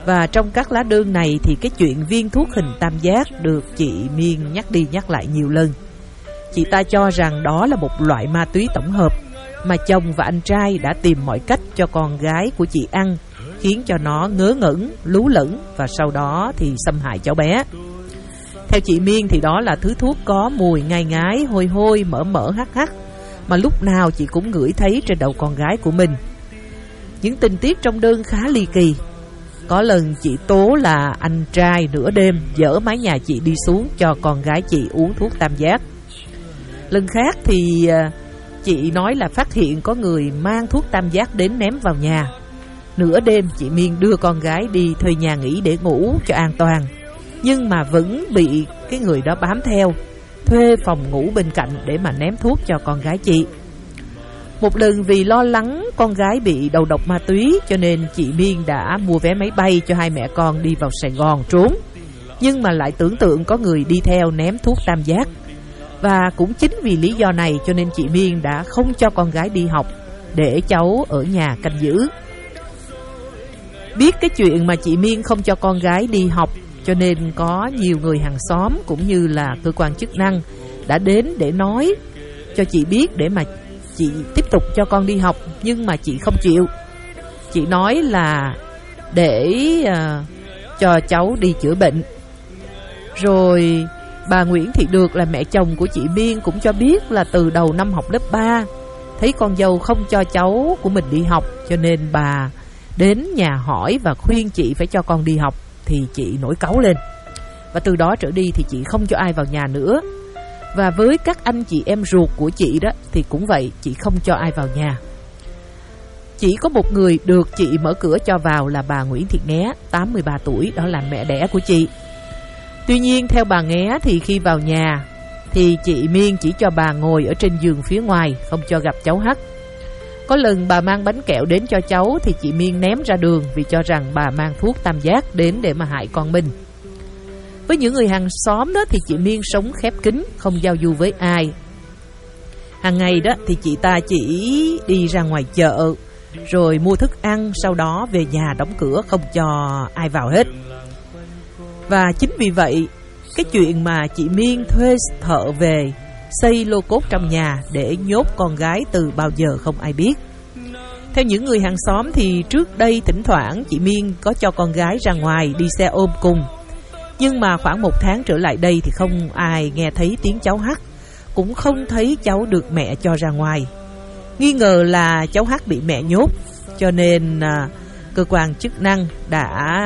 Và trong các lá đơn này thì cái chuyện viên thuốc hình tam giác được chị Miên nhắc đi nhắc lại nhiều lần. Chị ta cho rằng đó là một loại ma túy tổng hợp mà chồng và anh trai đã tìm mọi cách cho con gái của chị ăn, khiến cho nó ngớ ngẩn, lú lẫn và sau đó thì xâm hại cháu bé. Theo chị Miên thì đó là thứ thuốc có mùi ngai ngái, hôi hôi, mỡ hắc hắc mà lúc nào chị cũng ngửi thấy trên đầu con gái của mình. Những tình tiết trong đơn khá ly kỳ. Có lần chị tố là anh trai nửa đêm dỡ mái nhà chị đi xuống cho con gái chị uống thuốc tam giác. Lần khác thì chị nói là phát hiện có người mang thuốc tam giác đến ném vào nhà. Nửa đêm chị Miên đưa con gái đi thuê nhà nghỉ để ngủ cho an toàn, nhưng mà vẫn bị cái người đó bám theo, thuê phòng ngủ bên cạnh để mà ném thuốc cho con gái chị. Một lần vì lo lắng con gái bị đầu độc ma túy cho nên chị Miên đã mua vé máy bay cho hai mẹ con đi vào Sài Gòn trốn, nhưng mà lại tưởng tượng có người đi theo ném thuốc tam giác. Và cũng chính vì lý do này cho nên chị Miên đã không cho con gái đi học, để cháu ở nhà canh giữ. Biết cái chuyện mà chị Miên không cho con gái đi học cho nên có nhiều người hàng xóm cũng như là cơ quan chức năng đã đến để nói cho chị biết để mà chị tiếp tục cho con đi học, nhưng mà chị không chịu. Chị nói là để cho cháu đi chữa bệnh. Rồi bà Nguyễn Thị Được là mẹ chồng của chị Miên cũng cho biết là từ đầu năm học lớp 3 thấy con dâu không cho cháu của mình đi học, cho nên bà đến nhà hỏi và khuyên chị phải cho con đi học, thì chị nổi cáu lên. Và từ đó trở đi thì chị không cho ai vào nhà nữa. Và với các anh chị em ruột của chị đó thì cũng vậy, chị không cho ai vào nhà. Chỉ có một người được chị mở cửa cho vào là bà Nguyễn Thị Nghé, 83 tuổi, đó là mẹ đẻ của chị. Tuy nhiên theo bà Nghé thì khi vào nhà thì chị Miên chỉ cho bà ngồi ở trên giường phía ngoài, không cho gặp cháu Hắc. Có lần bà mang bánh kẹo đến cho cháu thì chị Miên ném ra đường vì cho rằng bà mang thuốc tam giác đến để mà hại con mình. Với những người hàng xóm đó thì chị Miên sống khép kín, không giao du với ai. Hàng ngày đó thì chị ta chỉ đi ra ngoài chợ rồi mua thức ăn, sau đó về nhà đóng cửa không cho ai vào hết. Và chính vì vậy cái chuyện mà chị Miên thuê thợ về xây lô cốt trong nhà để nhốt con gái từ bao giờ không ai biết. Theo những người hàng xóm thì trước đây thỉnh thoảng chị Miên có cho con gái ra ngoài đi xe ôm cùng, nhưng mà khoảng 1 tháng trở lại đây thì không ai nghe thấy tiếng cháu Hắc, cũng không thấy cháu được mẹ cho ra ngoài. Nghi ngờ là cháu Hắc bị mẹ nhốt, cho nên cơ quan chức năng đã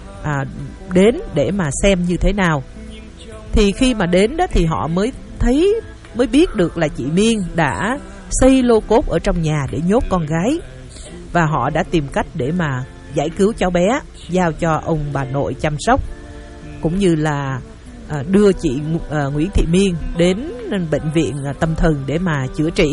đến để mà xem như thế nào. Thì khi mà đến đó thì họ mới biết được là chị Miên đã xây lô cốt ở trong nhà để nhốt con gái. Và họ đã tìm cách để mà giải cứu cháu bé, giao cho ông bà nội chăm sóc, cũng như là đưa chị Nguyễn Thị Miên đến bệnh viện tâm thần để mà chữa trị.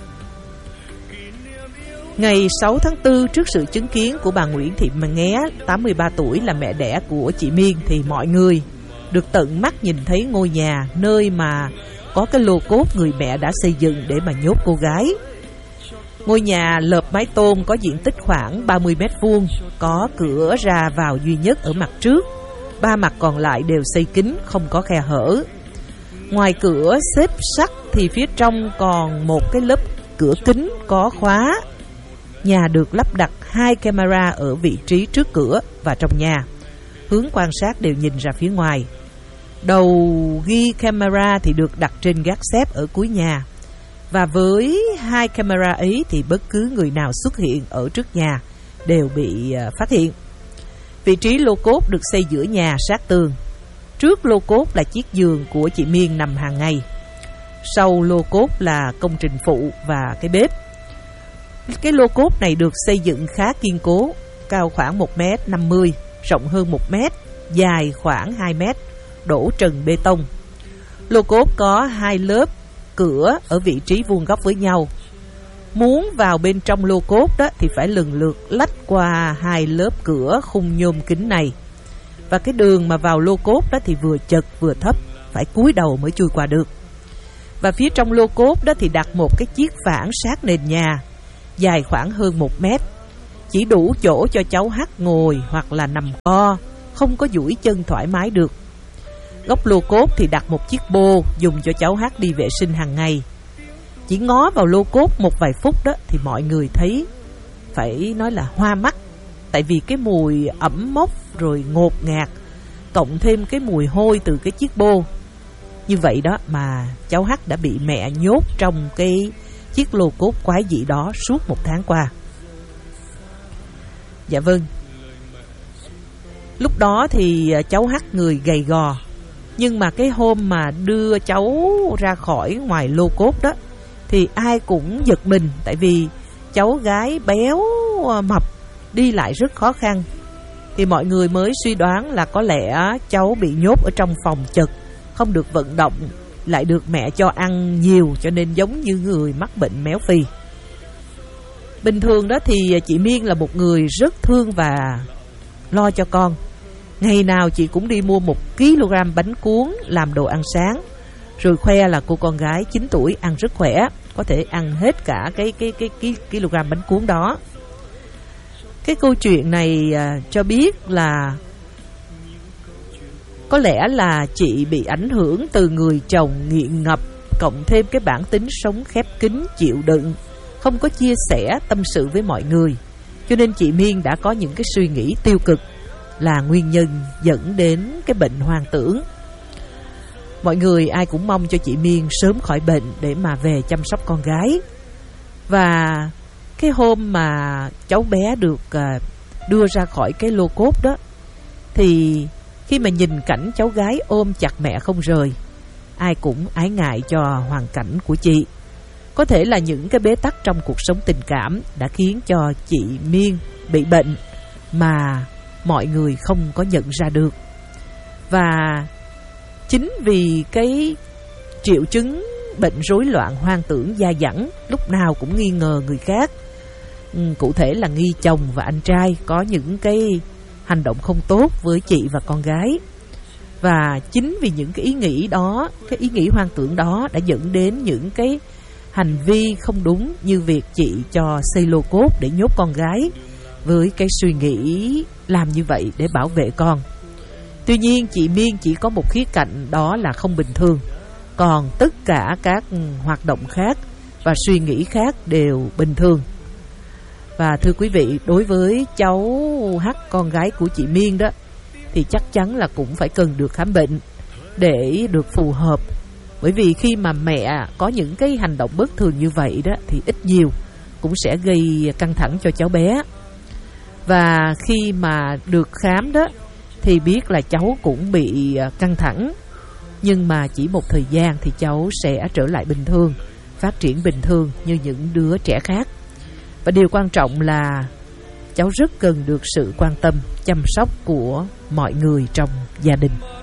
Ngày 6 tháng 4, trước sự chứng kiến của bà Nguyễn Thị Nghé, 83 tuổi là mẹ đẻ của chị Miên, thì mọi người được tận mắt nhìn thấy ngôi nhà nơi mà có cái lô cốt người mẹ đã xây dựng để mà nhốt cô gái. Ngôi nhà lợp mái tôn có diện tích khoảng 30 m², có cửa ra vào duy nhất ở mặt trước, 3 mặt còn lại đều xây kín, không có khe hở. Ngoài cửa xếp sắt thì phía trong còn một cái lớp cửa kính có khóa. Nhà được lắp đặt 2 camera ở vị trí trước cửa và trong nhà. Hướng quan sát đều nhìn ra phía ngoài. Đầu ghi camera thì được đặt trên gác xếp ở cuối nhà. Và với 2 camera ấy thì bất cứ người nào xuất hiện ở trước nhà đều bị phát hiện. Vị trí lô cốt được xây giữa nhà sát tường. Trước lô cốt là chiếc giường của chị Miên nằm hàng ngày. Sau lô cốt là công trình phụ và cái bếp. Cái lô cốt này được xây dựng khá kiên cố, cao khoảng 1m50, rộng hơn 1m, dài khoảng 2m, đổ trần bê tông. Lô cốt có 2 lớp cửa ở vị trí vuông góc với nhau. Muốn vào bên trong lô cốt đó thì phải lần lượt lách qua 2 lớp cửa khung nhôm kính này. Và cái đường mà vào lô cốt đó thì vừa chật vừa thấp, phải cúi đầu mới chui qua được. Và phía trong lô cốt đó thì đặt một cái chiếc phản sát nền nhà, dài khoảng hơn 1 mét. chỉ đủ chỗ cho cháu H ngồi hoặc là nằm co, không có duỗi chân thoải mái được. Góc lô cốt thì đặt một chiếc bô dùng cho cháu H đi vệ sinh hàng ngày. Chỉ ngó vào lô cốt một vài phút đó thì mọi người thấy phải nói là hoa mắt, tại vì cái mùi ẩm mốc rồi ngột ngạt, cộng thêm cái mùi hôi từ cái chiếc bô. Như vậy đó mà cháu H đã bị mẹ nhốt trong cái chiếc lô cốt quái dị đó suốt 1 tháng qua. Dạ vâng. Lúc đó thì cháu H người gầy gò, nhưng mà cái hôm mà đưa cháu ra khỏi ngoài lô cốt đó thì ai cũng giật mình, tại vì cháu gái béo mập đi lại rất khó khăn. Thì mọi người mới suy đoán là có lẽ cháu bị nhốt ở trong phòng chật, không được vận động, lại được mẹ cho ăn nhiều, cho nên giống như người mắc bệnh béo phì. Bình thường đó thì chị Miên là một người rất thương và lo cho con. Ngày nào chị cũng đi mua 1 kg bánh cuốn làm đồ ăn sáng, rồi khoe là cô con gái 9 tuổi ăn rất khỏe, có thể ăn hết cả cái kg bánh cuốn đó. Cái câu chuyện này cho biết là có lẽ là chị bị ảnh hưởng từ người chồng nghiện ngập, cộng thêm cái bản tính sống khép kín, chịu đựng, không có chia sẻ tâm sự với mọi người, cho nên chị Miên đã có những cái suy nghĩ tiêu cực là nguyên nhân dẫn đến cái bệnh hoang tưởng. Mọi người ai cũng mong cho chị Miên sớm khỏi bệnh để mà về chăm sóc con gái. Và cái hôm mà cháu bé được đưa ra khỏi cái lô cốt đó, thì khi mà nhìn cảnh cháu gái ôm chặt mẹ không rời, ai cũng ái ngại cho hoàn cảnh của chị. Có thể là những cái bế tắc trong cuộc sống tình cảm đã khiến cho chị Miên bị bệnh mà mọi người không có nhận ra được. Và chính vì cái triệu chứng bệnh rối loạn hoang tưởng gia dẳng, lúc nào cũng nghi ngờ người khác, cụ thể là nghi chồng và anh trai có những cái hành động không tốt với chị và con gái. Và chính vì những cái ý nghĩ đó, cái ý nghĩ hoang tưởng đó đã dẫn đến những cái hành vi không đúng, như việc chị cho xây lô cốt để nhốt con gái, với cái suy nghĩ làm như vậy để bảo vệ con. Tuy nhiên chị Miên chỉ có một khía cạnh đó là không bình thường, còn tất cả các hoạt động khác và suy nghĩ khác đều bình thường. Và thưa quý vị, đối với cháu H, con gái của chị Miên đó, thì chắc chắn là cũng phải cần được khám bệnh để được phù hợp. Bởi vì khi mà mẹ có những cái hành động bất thường như vậy đó thì ít nhiều cũng sẽ gây căng thẳng cho cháu bé. Và khi mà được khám đó thì biết là cháu cũng bị căng thẳng, nhưng mà chỉ một thời gian thì cháu sẽ trở lại bình thường, phát triển bình thường như những đứa trẻ khác. Và điều quan trọng là cháu rất cần được sự quan tâm, chăm sóc của mọi người trong gia đình.